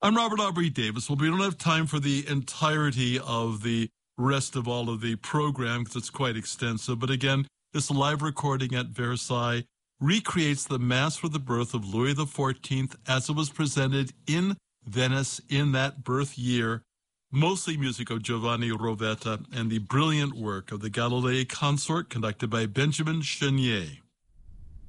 I'm Robert Aubrey Davis. Well, we don't have time for the entirety of the rest of all of the program because it's quite extensive. But again, this live recording at Versailles recreates the Mass for the birth of Louis XIV as it was presented in Venice in that birth year, mostly music of Giovanni Rovetta and the brilliant work of the Galilei Consort conducted by Benjamin Chenier.